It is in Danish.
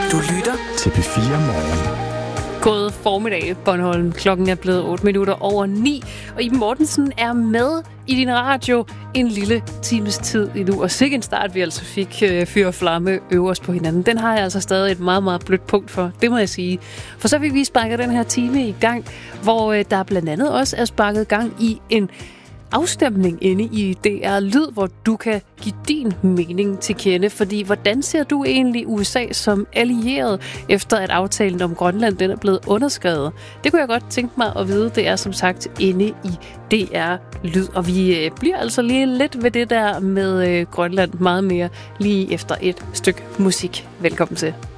Du lytter til P4 Morgen. God formiddag, Bornholm. Klokken er blevet 8:08. Og Iben Mortensen er med i din radio en lille times tid endnu. Og sikke en start, vi altså fik fyr og flamme øverst på hinanden. Den har jeg altså stadig et meget, meget blødt punkt for. Det må jeg sige. For så vil vi sparke den her time i gang, hvor der blandt andet også er sparket gang i en afstemning inde i DR Lyd, hvor du kan give din mening til kende. Fordi hvordan ser du egentlig USA som allieret, efter at aftalen om Grønland den er blevet underskrevet? Det kunne jeg godt tænke mig at vide. Det er som sagt inde i DR Lyd. Og vi bliver altså lige lidt ved det der med Grønland meget mere lige efter et stykke musik. Velkommen til.